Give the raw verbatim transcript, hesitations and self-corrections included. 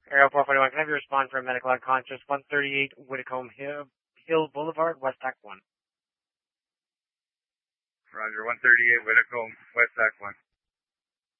Aerial four forty-one, can I have you respond for a medical unconscious, one thirty-eight Whitcomb Hill, Hill Boulevard, West Act one? Roger, one thirty-eight Whitcomb, West Act one.